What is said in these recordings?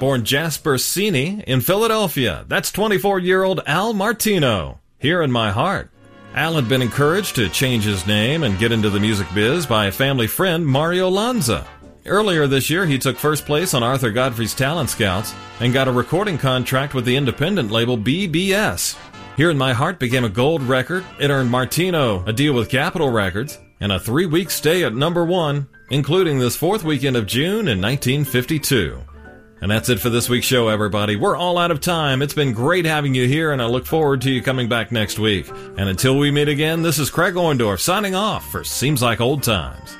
born Jasper Cini in Philadelphia. That's 24-year-old Al Martino, here in my heart. Al had been encouraged to change his name and get into the music biz by a family friend, Mario Lanza. Earlier this year, he took first place on Arthur Godfrey's Talent Scouts and got a recording contract with the independent label BBS. Here in My Heart became a gold record. It earned Martino a deal with Capitol Records and a 3-week stay at number 1, including this 4th weekend of June in 1952. And that's it for this week's show, everybody. We're all out of time. It's been great having you here, and I look forward to you coming back next week. And until we meet again, this is Craig Orndorff signing off for Seems Like Old Times.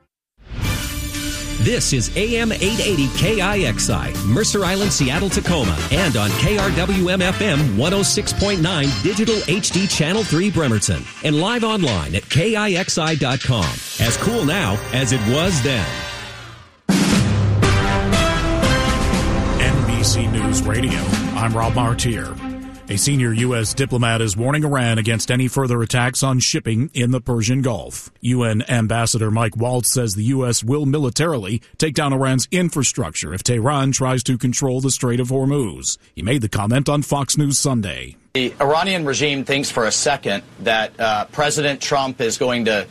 This is AM 880 KIXI, Mercer Island, Seattle, Tacoma, and on KRWM-FM 106.9 Digital HD Channel 3 Bremerton, and live online at KIXI.com. As cool now as it was then. NBC News Radio, I'm Rob Martier. A senior U.S. diplomat is warning Iran against any further attacks on shipping in the Persian Gulf. UN Ambassador Mike Waltz says the U.S. will militarily take down Iran's infrastructure if Tehran tries to control the Strait of Hormuz. He made the comment on Fox News Sunday. The Iranian regime thinks for a second that President Trump is going to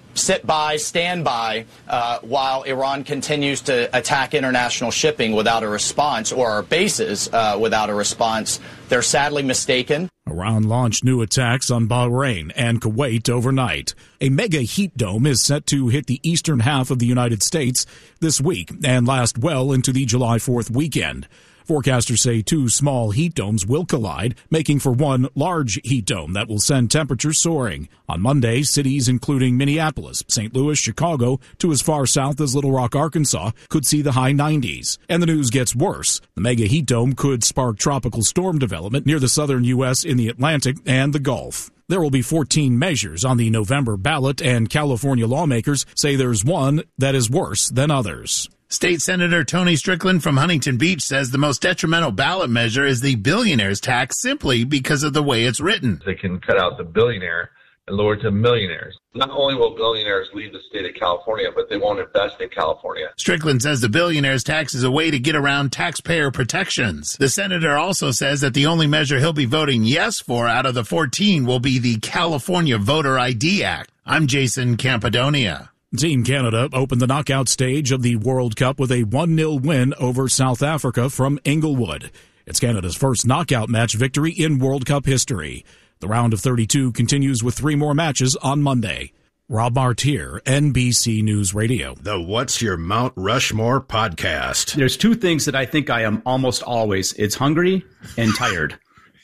stand by while Iran continues to attack international shipping without a response, or our bases without a response. They're sadly mistaken. Iran launched new attacks on Bahrain and Kuwait overnight. A mega heat dome is set to hit the eastern half of the United States this week and last well into the July 4th weekend. Forecasters say 2 small heat domes will collide, making for one large heat dome that will send temperatures soaring. On Monday, cities including Minneapolis, St. Louis, Chicago, to as far south as Little Rock, Arkansas, could see the high 90s. And the news gets worse. The mega heat dome could spark tropical storm development near the southern U.S. in the Atlantic and the Gulf. There will be 14 measures on the November ballot, and California lawmakers say there's one that is worse than others. State Senator Tony Strickland from Huntington Beach says the most detrimental ballot measure is the billionaire's tax simply because of the way it's written. They can cut out the billionaire and lower it to millionaires. Not only will billionaires leave the state of California, but they won't invest in California. Strickland says the billionaire's tax is a way to get around taxpayer protections. The senator also says that the only measure he'll be voting yes for out of the 14 will be the California Voter ID Act. I'm Jason Campadonia. Team Canada opened the knockout stage of the World Cup with a 1-0 win over South Africa from Inglewood. It's Canada's first knockout match victory in World Cup history. The round of 32 continues with 3 more matches on Monday. Rob Martier, NBC News Radio. The What's Your Mount Rushmore podcast. There's 2 things that I think I am almost always. It's hungry and tired.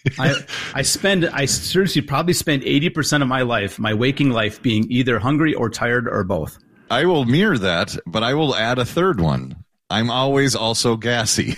I seriously probably spend 80% of my life, my waking life, being either hungry or tired or both. I will mirror that, but I will add a third one. I'm always also gassy.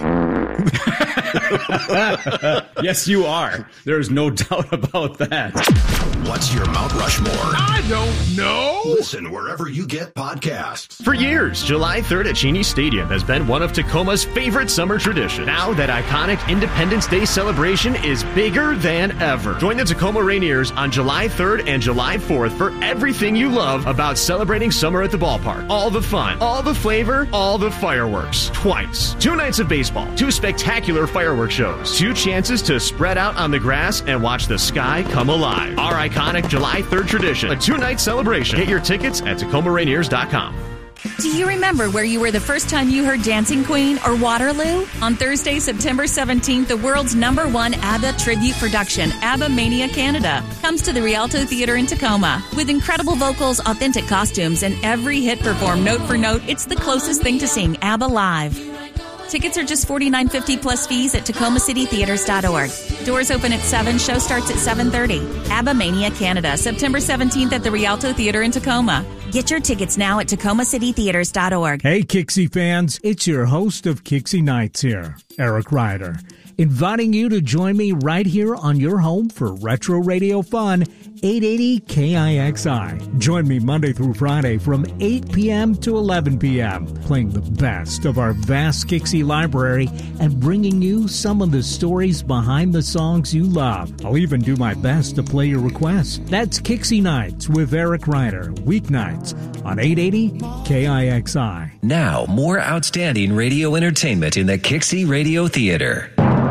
Yes, you are. There's no doubt about that. What's your Mount Rushmore? I don't know. Listen wherever you get podcasts. For years, July 3rd at Cheney Stadium has been one of Tacoma's favorite summer traditions. Now that iconic Independence Day celebration is bigger than ever. Join the Tacoma Rainiers on July 3rd and July 4th for everything you love about celebrating summer at the ballpark. All the fun, all the flavor, all the fireworks. Twice. 2 nights of baseball, 2 spectacular fireworks shows, 2 chances to spread out on the grass and watch the sky come alive. Our iconic July 3rd tradition, a 2-night celebration. Get your tickets at TacomaRainiers.com. Do you remember where you were the first time you heard Dancing Queen or Waterloo? On Thursday, September 17th, the world's #1 ABBA tribute production, ABBA Mania Canada, comes to the Rialto Theater in Tacoma. With incredible vocals, authentic costumes, and every hit performed note for note, it's the closest thing to seeing ABBA live. Tickets are just $49.50 plus fees at TacomaCityTheaters.org. Doors open at 7. Show starts at 7:30. ABBA Mania Canada, September 17th at the Rialto Theater in Tacoma. Get your tickets now at TacomaCityTheaters.org. Hey, Kixie fans. It's your host of Kixie Nights here, Eric Ryder, inviting you to join me right here on your home for Retro Radio Fun, 880 KIXI. Join me Monday through Friday from 8 p.m. to 11 p.m., playing the best of our vast Kixie library and bringing you some of the stories behind the songs you love. I'll even do my best to play your requests. That's Kixie Nights with Eric Ryder, weeknights Sports on 880 KIXI. Now, more outstanding radio entertainment in the Kixie Radio Theater.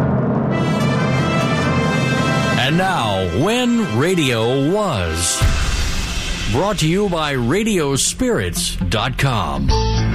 And now, When Radio Was. Brought to you by Radiospirits.com.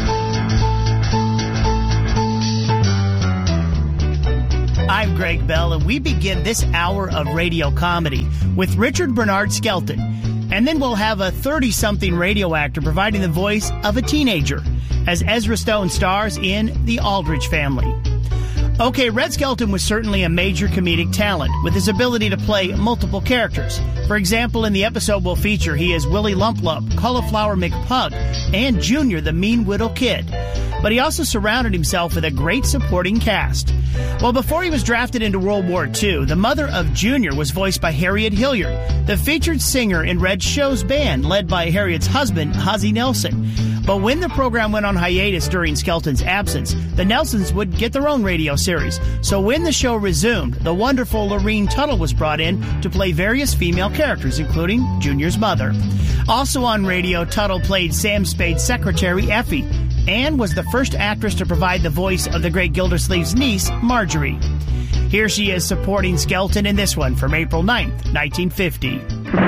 I'm Greg Bell, and we begin this hour of radio comedy with Richard Bernard Skelton. And then we'll have a 30-something radio actor providing the voice of a teenager as Ezra Stone stars in The Aldrich Family. Okay, Red Skelton was certainly a major comedic talent with his ability to play multiple characters. For example, in the episode we'll feature, he is Willie Lump Lump, Cauliflower McPug, and Junior, the Mean Widow Kid. But he also surrounded himself with a great supporting cast. Well, before he was drafted into World War II, the mother of Junior was voiced by Harriet Hilliard, the featured singer in Red Show's band, led by Harriet's husband, Ozzie Nelson. But when the program went on hiatus during Skelton's absence, the Nelsons would get their own radio series. So when the show resumed, the wonderful Lorene Tuttle was brought in to play various female characters, including Junior's mother. Also on radio, Tuttle played Sam Spade's secretary, Effie, and was the first actress to provide the voice of the great Gildersleeve's niece, Marjorie. Here she is supporting Skelton in this one from April 9th, 1950.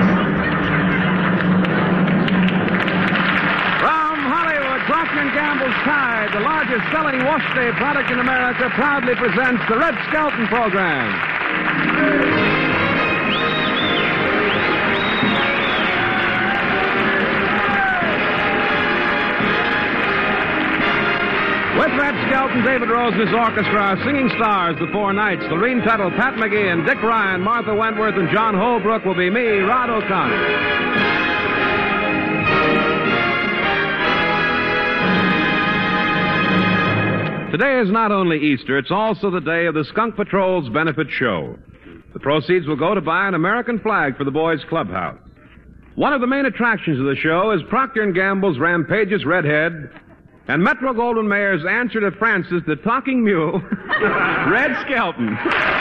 Procter & Gamble's Tide, the largest selling wash-day product in America, proudly presents the Red Skelton program. With Red Skelton, David Rose and his orchestra, our singing stars, the four Knights, Lorene Tuttle, Pat McGee, and Dick Ryan, Martha Wentworth, and John Holbrook will be me, Rod O'Connor. Today is not only Easter, it's also the day of the Skunk Patrol's benefit show. The proceeds will go to buy an American flag for the boys' clubhouse. One of the main attractions of the show is Procter & Gamble's rampageous redhead and Metro-Goldwyn-Mayer's answer to Francis, the talking mule, Red Skelton.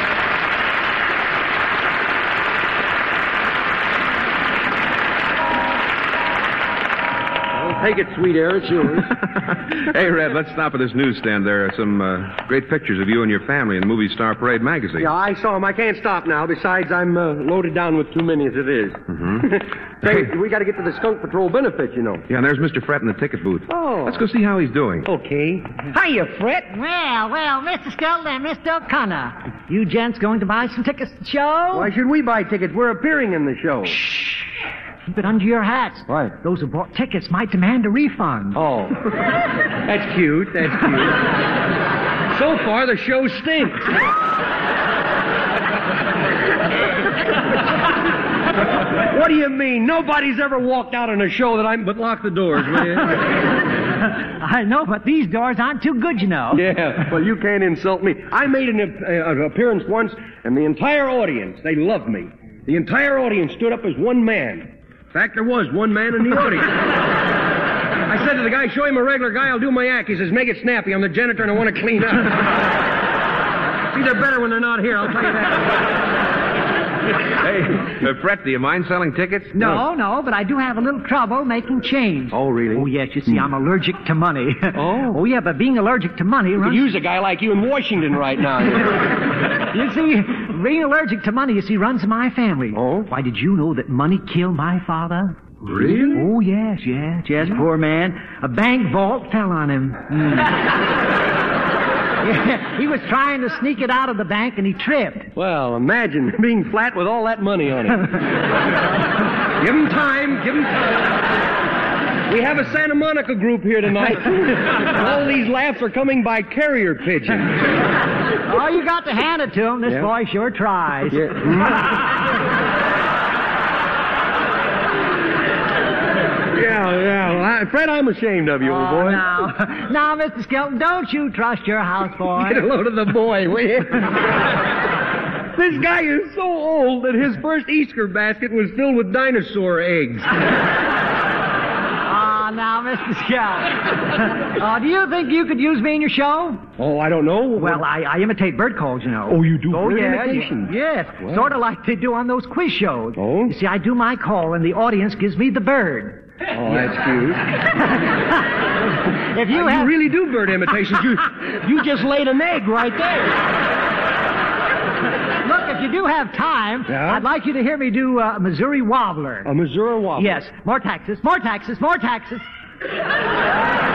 Take it, sweet air. It's yours. Hey, Red, let's stop at this newsstand. There are some great pictures of you and your family in Movie Star Parade magazine. Yeah, I saw them. I can't stop now. Besides, I'm loaded down with too many as it is. Mm-hmm. Say, we got to get to the Skunk Patrol benefit, you know. Yeah, and there's Mr. Fret in the ticket booth. Oh. Let's go see how he's doing. Okay. Hiya, Fret. Well, Mr. Skelton and Mr. O'Connor. You gents going to buy some tickets to the show? Why should we buy tickets? We're appearing in the show. Shh. Keep it under your hats. Why? Those who bought tickets might demand a refund. Oh. That's cute. That's cute. So far, the show stinks. What do you mean? Nobody's ever walked out on a show that but lock the doors, will you? I know, but these doors aren't too good, you know. Yeah, well, you can't insult me. I made an appearance once, and the entire audience, they loved me. The entire audience stood up as one man. In fact, there was one man in the audience. I said to the guy, show him a regular guy, I'll do my act. He says, make it snappy. I'm the janitor and I want to clean up. See, they're better when they're not here, I'll tell you that. Hey, Fret, do you mind selling tickets? No, but I do have a little trouble making change. Oh, really? Oh, yes, you see, I'm allergic to money. Oh, yeah, but being allergic to money runs... You could use a guy like you in Washington right now. You see, being allergic to money, runs in my family. Oh? Why, did you know that money killed my father? Really? Oh, yes, poor man. A bank vault fell on him. Yeah, he was trying to sneak it out of the bank and he tripped. Well, imagine being flat with all that money on it. Give him time. We have a Santa Monica group here tonight. All these laughs are coming by carrier pigeon. Oh, you got to hand it to him. This boy sure tries. Yeah. Yeah. Fred, I'm ashamed of you, old boy. Now, Mr. Skelton, don't you trust your houseboy. Get a load of the boy, will you? This guy is so old that his first Easter basket was filled with dinosaur eggs. Now, Mr. Skelton. Do you think you could use me in your show? Oh, I don't know. Well, I imitate bird calls, you know. Oh, you do bird imitations? Yes. Well. Sort of like they do on those quiz shows. Oh? You see, I do my call, and the audience gives me the bird. Oh, that's cute. If you You really do bird imitations. You just laid an egg right there. Look, if you do have time, I'd like you to hear me do a Missouri Wobbler. A Missouri Wobbler? Yes. More taxes, more taxes, more taxes.